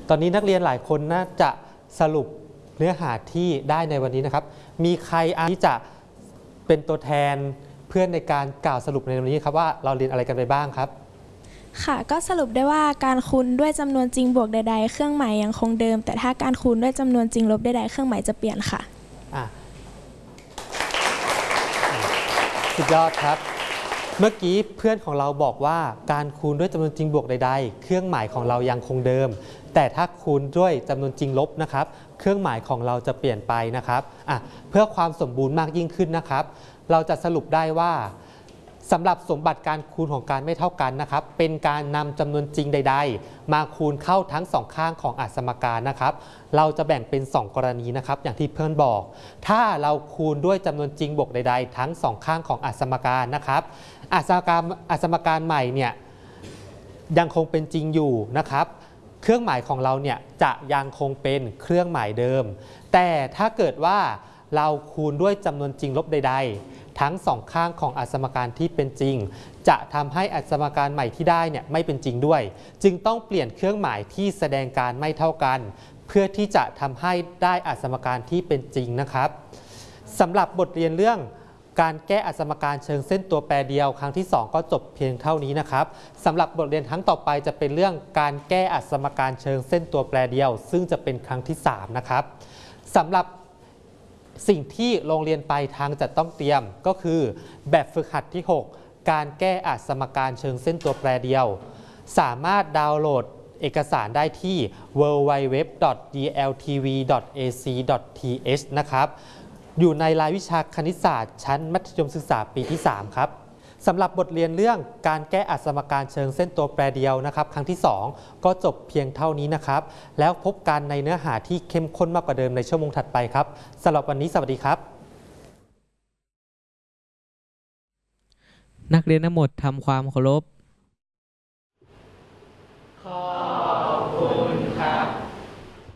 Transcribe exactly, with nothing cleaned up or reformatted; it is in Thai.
ตอนนี้นักเรียนหลายคนน่าจะสรุปเนื้อหาที่ได้ในวันนี้นะครับมีใครที่จะเป็นตัวแทนเพื่อนในการกล่าวสรุปในวันนี้ครับว่าเราเรียนอะไรกันไปบ้างครับค่ะก็สรุปได้ว่าการคูณด้วยจำนวนจริงบวกใดๆเครื่องหมายยังคงเดิมแต่ถ้าการคูณด้วยจำนวนจริงลบใดๆเครื่องหมายจะเปลี่ยนค่ะอ่ะสุดยอดครับเมื่อกี้เพื่อนของเราบอกว่าการคูณด้วยจำนวนจริงบวกใดๆเครื่องหมายของเรายังคงเดิมแต่ถ้าคูณด้วยจำนวนจริงลบนะครับเครื่องหมายของเราจะเปลี่ยนไปนะครับอ่ะเพื่อความสมบูรณ์มากยิ่งขึ้นนะครับเราจะสรุปได้ว่าสำหรับสมบัติการคูณของการไม่เท่ากันนะครับเป็นการนำจำนวนจริงใดๆมาคูณเข้าทั้งสองข้างของอสมการนะครับเราจะแบ่งเป็นสองกรณีนะครับอย่างที่เพื่อนบอกถ้าเราคูณด้วยจำนวนจริงบวกใดๆทั้งสองข้างของอสมการนะครับอสมการอสมการใหม่เนี่ยยังคงเป็นจริงอยู่นะครับเครื่องหมายของเราเนี่ยจะยังคงเป็นเครื่องหมายเดิมแต่ถ้าเกิดว่าเราคูณด้วยจำนวนจริงลบใดๆทั้งสองข้างของอสมการที่เป็นจริงจะทำให้อสมการใหม่ที่ได้เนี่ยไม่เป็นจริงด้วยจึงต้องเปลี่ยนเครื่องหมายที่แสดงการไม่เท่ากันเพื่อที่จะทำให้ได้อสมการที่เป็นจริงนะครับสำหรับบทเรียนเรื่องการแก้อสมการเชิงเส้นตัวแปรเดียวครั้งที่สองก็จบเพียงเท่านี้นะครับสำหรับบทเรียนครั้งต่อไปจะเป็นเรื่องการแก้อสมการเชิงเส้นตัวแปรเดียวซึ่งจะเป็นครั้งที่สามนะครับสำหรับสิ่งที่โรงเรียนปลายทางจะต้องเตรียมก็คือแบบฝึกหัดที่หกการแก้อสมการเชิงเส้นตัวแปรเดียวสามารถดาวน์โหลดเอกสารได้ที่ ดับเบิลยู ดับเบิลยู ดับเบิลยู ดอท ดี แอล ที วี ดอท เอ ซี ดอท ที เอช นะครับอยู่ในรายวิชาคณิตศาสตร์ชั้นมัธยมศึกษาปีที่สามครับสำหรับบทเรียนเรื่องการแก้อสมการเชิงเส้นตัวแปรเดียวนะครับครั้งที่สองก็จบเพียงเท่านี้นะครับแล้วพบกันในเนื้อหาที่เข้มข้นมากกว่าเดิมในชั่วโมงถัดไปครับสำหรับวันนี้สวัสดีครับนักเรียนทั้งหมดทำความเคารพ